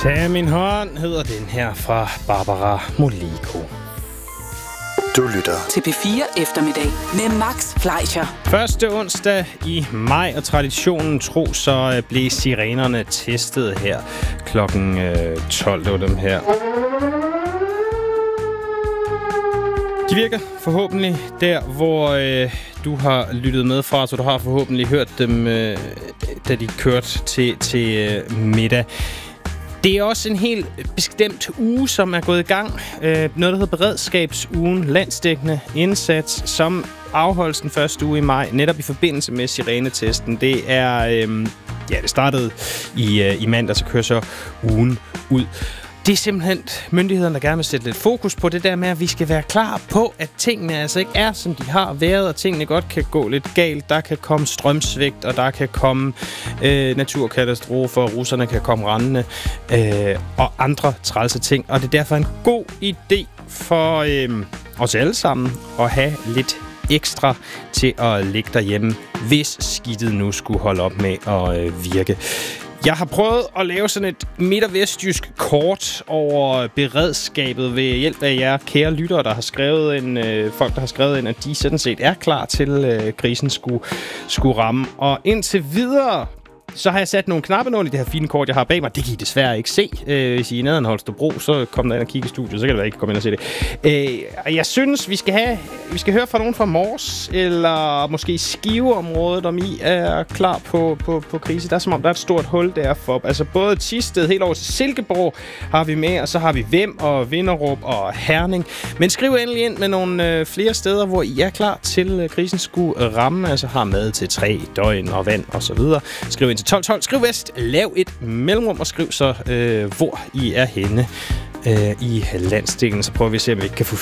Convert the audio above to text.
Tag min hånd hedder den her fra Barbara Moleko. Du lytter til P4 Eftermiddag med Max Fleischer. Første onsdag i maj, og traditionen tro, så blev sirenerne testet her klokken 12. Det var dem her. De virker forhåbentlig der, hvor du har lyttet med fra, så du har forhåbentlig hørt dem, da de kørte til middag. Det er også en helt bestemt uge, som er gået i gang. Noget, der hedder Beredskabsugen, landsdækkende indsats, som afholdes den første uge i maj, netop i forbindelse med sirenetesten. Det er, det startede i mandag, så kører så ugen ud. Det er simpelthen myndighederne, der gerne vil sætte lidt fokus på det der med, at vi skal være klar på, at tingene altså ikke er, som de har været, og tingene godt kan gå lidt galt. Der kan komme strømsvigt, og der kan komme naturkatastrofer, og russerne kan komme rendende, og andre trælse ting. Og det er derfor en god idé for os alle sammen at have lidt ekstra til at ligge derhjemme, hvis skidtet nu skulle holde op med at virke. Jeg har prøvet at lave sådan et midt- og vestjysk kort over beredskabet ved hjælp af jer kære lyttere, der har skrevet folk, der har skrevet ind, at de sådan set er klar til krisen skulle ramme. Og indtil videre, så har jeg sat nogle knappenål i det her fine kort, jeg har bag mig. Det kan I desværre ikke se. Hvis I er nede i Holstebro, så kom der ind og kigge i studiet, så kan det være, I kan komme ind og se det. Jeg synes, vi skal høre fra nogen fra Mors, eller måske Skiveområdet, om I er klar på krise. Der er som om, der er et stort hul derfor. Altså både Thisted helt over til Silkeborg har vi med, og så har vi Vem og Vinderup og Herning. Men skriv endelig ind med nogle flere steder, hvor I er klar til krisen skulle ramme, altså har mad til 3 døgn og vand og så videre. Skriv ind til 1212. Skriv vest, lav et mellemrum og skriv så, hvor I er henne i landsdelen. Så prøver vi at se, om vi ikke kan få